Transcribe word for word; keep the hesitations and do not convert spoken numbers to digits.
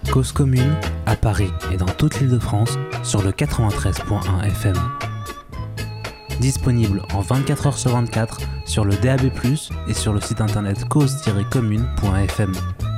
Cause commune, à Paris et dans toute l'Île-de-France, sur le quatre-vingt-treize point un F M. Disponible en vingt-quatre heures sur vingt-quatre sur le D A B plus, et sur le site internet cause tiret commune point F M.